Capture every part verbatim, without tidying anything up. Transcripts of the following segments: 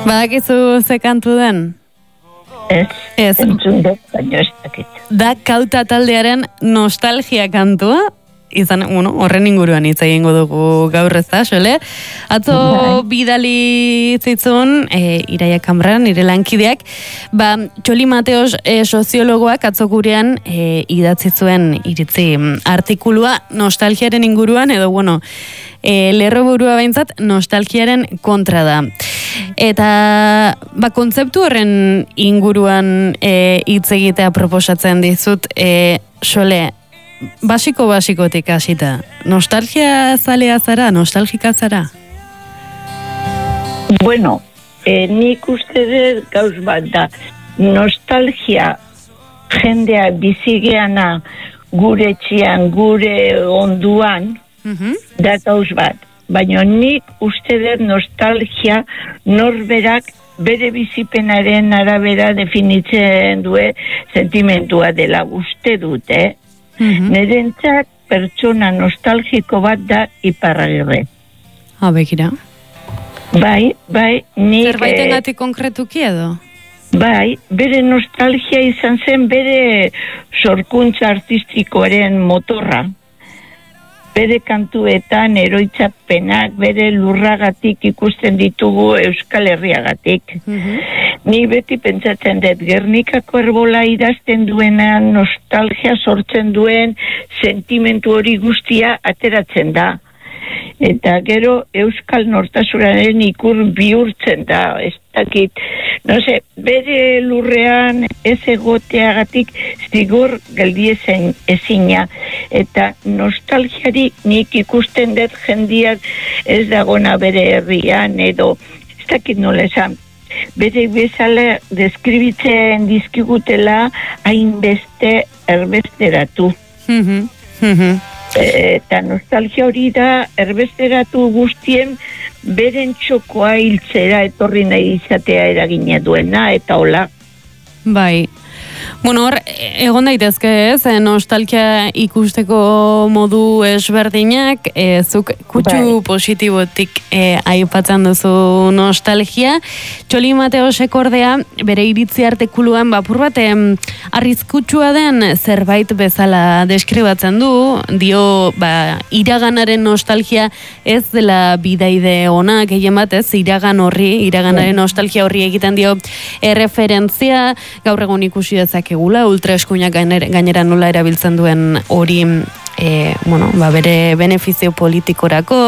Badakizu ze kantu den? Ez, Ez. entzun dut, baina ez dakit. Da Kauta taldearen nostalgia kantua, izan, bueno, horren inguruan hitz egingo dugu gaur ez da, xole? Atzo bidali zitzun, e, Iraia Kamran, nire lankideak, ba, Txoli Mateos e, soziologoak atzo gurean e, idatzi zuen iritzi artikulua nostalgiaren inguruan, edo, bueno, e, lerro burua behintzat nostalgiaren kontra da. Eta ba, kontzeptu horren inguruan e, hitz egitea proposatzen dizut, e, xole, basiko-basikotik hasita. Nostalgia zalea zara, nostalgika zara? Bueno, eh, nik uste dut gauz bat da. Nostalgia jendea bizigeana gure etxean, gure onduan, uh-huh. da gauz bat. Baina nik uste dut nostalgia norberak bere bizipenaren arabera definitzen due sentimentua dela uste dut, eh? Mm-hmm. Nerentzat pertsona nostalgiko bat da Iparragirre. Ha, bekira. Bai, bai, nik... Zerbaiten gati konkretuki edo? Bai, bere nostalgia izan zen bere sorkuntza artistikoaren motorra. Bere kantuetan eroitzapenak, bere lurragatik ikusten ditugu Euskal Herriagatik. Mm-hmm. Ni beti pentsatzen dut, Gernikako Erbola idazten duenean nostalgia sortzen duen sentimentu hori guztia ateratzen da. Eta gero Euskal Nortasunaren ikur bihurtzen da, ez dakit. No se, bere lurrean ez egoteagatik zigor geldiezen ezina. Eta nostalgiari nik ikusten dut jendiak ez dagona bere herrian edo, ez dakit nola esan. Bere bezala deskribitzen dizkigutela hainbeste erbesteratu. Mhm, mhm. Eta nostalgia hori da erbesteratu guztien beren txokoa hiltzera etorri nahi izatea eragina duena, eta hola. Bai. Bueno, hor, egon daitezke ez, nostalgia ikusteko modu esberdinak, e, zuk kutsu bai. Positibotik e, aipatzen duzu nostalgia. Txoli Mateosek ordea, bere iritzi artikuluan, bapur bat, arrizkutsua den zerbait bezala deskribatzen du, dio, ba, iraganaren nostalgia ez dela bidaide ona, gehien bat ez, iragan horri, iraganaren nostalgia horri egiten dio erreferentzia, gaur egun ikusi dezakegula, ultraeskuinak gainera, gainera nola erabiltzen duen hori e, bueno, ba, bere benefizio politikorako,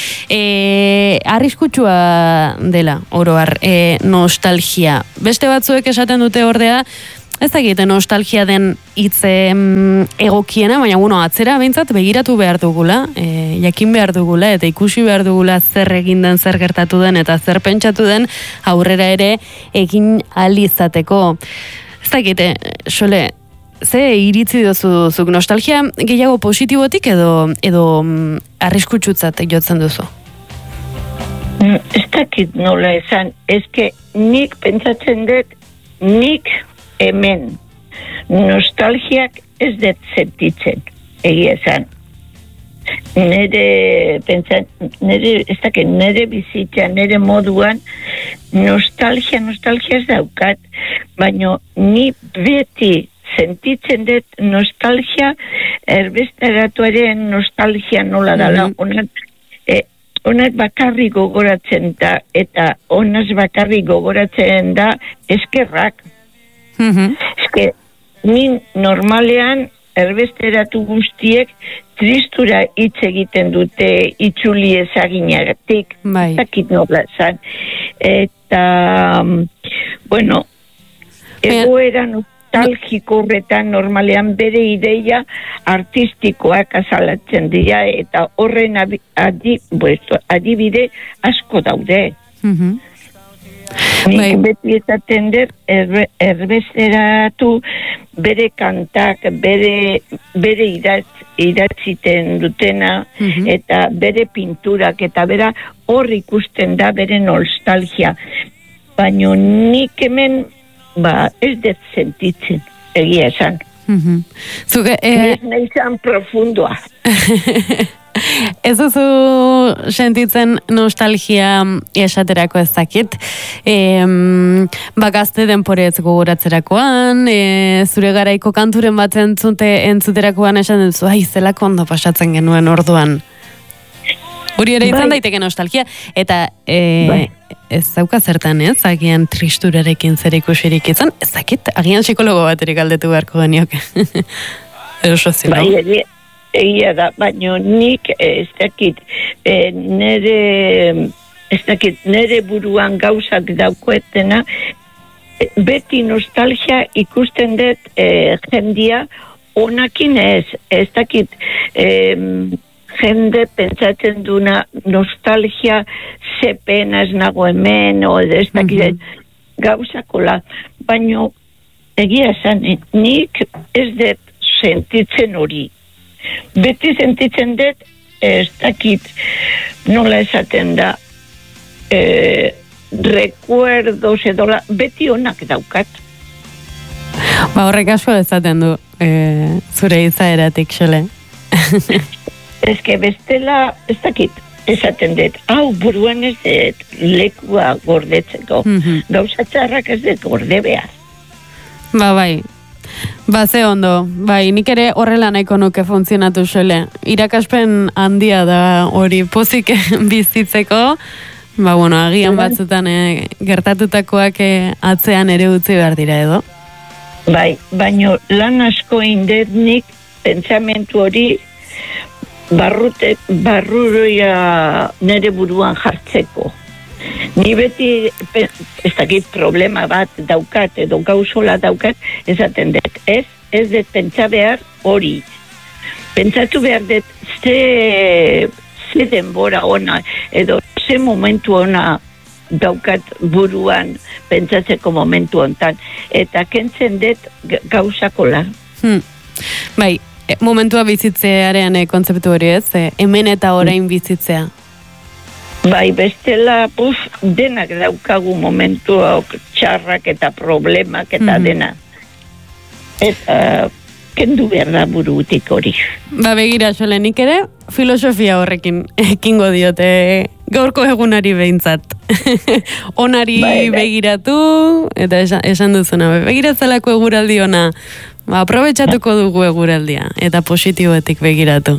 e, arriskutsua dela, oroar, e, nostalgia. Beste batzuek esaten dute ordea, ez da egiten nostalgia den hitze egokiena, baina bueno, atzera behintzat begiratu behar dugula, e, jakin behar dugula, eta ikusi behar dugula zer egin den, zer gertatu den, eta zer pentsatu den aurrera ere egin ahal izateko. Ez da egite, xole, ze iritzi duzu zuk nostalgia gehiago positibotik edo, edo mm, arriskutsutzat jotzen duzu? Ez dakit nola esan, ezke nik pentsatzen dut, nik hemen nostalgiak ez dut sentitzen, egia esan. Nere, pentsa, nere, ez dakit, nere bizitza, nere moduan, nostalgia, nostalgia ez daukat, baina ni beti sentitzen dut nostalgia, erbesteratuaren nostalgia nola dala, mm-hmm. onat, e, onat bakarri gogoratzen da, eta onaz bakarri gogoratzen da eskerrak. Mm-hmm. Eske, ni normalean erbesteratu guztiek tristura hitz egiten dute itzuli ezaginagatik. Bai. Zakit nobla zan. Eta, bueno, egoera nostalgiko horretan normalean bere ideia artistikoak azalatzen dira, eta horren adi, bueno, adibide asko daude. Mhm. Nik bai. Beti ezaten dut erbe, erbesteratu bere kantak, bere, bere idatz, idatziten dutena, mm-hmm. eta bere pinturak, eta bera hor ikusten da bere nostalgia. Baina nik hemen ba, ez dut sentitzen, egia esan. Mm-hmm. Zuke, eh... Ez nahi profundoa. Ez duzu sentitzen nostalgia esaterako ez dakit. E, Bagazte denporetz gogoratzerakoan, e, zure garaiko kanturen bat entzute, entzuterakoan esan duzu, ai, zelako ondo pasatzen genuen orduan. Hori ere izan bai. Daiteke nostalgia, eta e, bai. Ez zauka zertan ez, agian tristurarekin zer ikusirik izan, ez dakit, agian psikologo baterik galdetu beharko genioke. Edo soziolo. Bai, eri, egia da, baina nik ez dakit, e, nere, ez dakit, nere buruan gauzak daukoetena, beti nostalgia ikusten dut e, jendia onakin ez, ez dakit, e, jende pentsatzen duna nostalgia ze pena ez nago hemen, o ez dakit, mm-hmm. gauzakola, baina egia esan, nik ez dut sentitzen hori. Beti sentitzen dut, ez dakit, nola esaten da, eh, recuerdos edola, beti onak daukat. Ba, horrek asko ezaten du, e, zure izaeratik, xole. Ez que bestela, ez dakit, esaten dut, hau buruan ez dut lekua gordetzeko. Mm-hmm. Gauza txarrak ez dut gorde behar. Ba, bai. Ba, ze ondo. Bai, nik ere horrela nahiko nuke funtzionatu xole. Irakaspen handia da hori pozik bizitzeko. Ba, bueno, agian batzutan eh, gertatutakoak eh, atzean ere utzi behar dira edo. Bai, baino lan asko indet nik pentsamentu hori barrute, barruroia nere buruan jartzeko. Ni beti, ez dakit problema bat daukat, edo gauzola daukat, esaten dut, ez, ez dut pentsa behar hori. Pentsatu behar dut, ze, ze denbora ona, edo ze momentu ona daukat buruan pentsatzeko momentu hontan, eta kentzen dut gauzakola. Hmm. Bai, momentua bizitzearen e, kontzeptu hori ez, e, hemen eta orain bizitzea. Bai, bestela, puf, denak daukagu momentuak txarrak eta problemak eta mm-hmm. dena. Eta kendu behar da burutik hori. Ba, begira, xole, nik ere filosofia horrekin ekingo diote gaurko egunari behintzat. Onari bai, bai. Begiratu, eta esan, esan duzuna, begiratzelako eguraldi ona, ba, aprobetxatuko dugu eguraldia, eta positiboetik begiratu.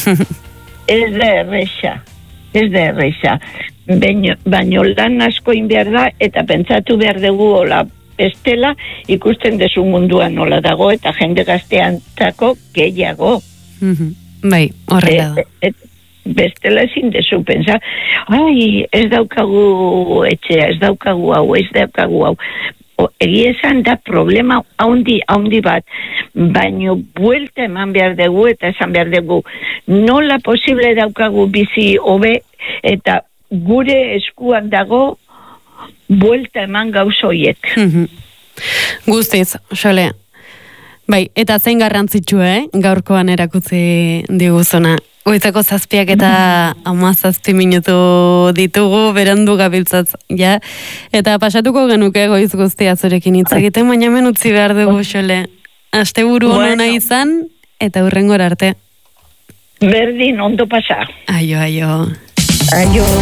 Ez da erresa. Ez da erresa. Baino lan asko behar da, eta pentsatu behar dugu hola, bestela ikusten dezu munduan nola dago, eta jende gazteantako gehiago. Mm-hmm. Bai, horrela da. E, e, bestela ezin dezu pensa, ai, ez daukagu etxea, ez daukagu hau, ez daukagu hau. Egia esan da problema haundi, haundi bat, baino buelta eman behar dugu eta esan behar dugu nola posible daukagu bizi hobe eta gure eskuan dago buelta eman gauzoiek. Mm-hmm. Guztiz, xole. Bai, eta zein garrantzitsu, eh? Gaurkoan erakutzi diguzuna. Goizako zazpiak eta ama zazpi minutu ditugu, berandu gabiltzatz, ja? Eta pasatuko genuke goiz guztia zurekin hitz egiten, baina hemen utzi behar dugu, xole. Asteburu ona izan, eta hurrengora arte. Berdin, ondo pasa. Aio, aio. Aio.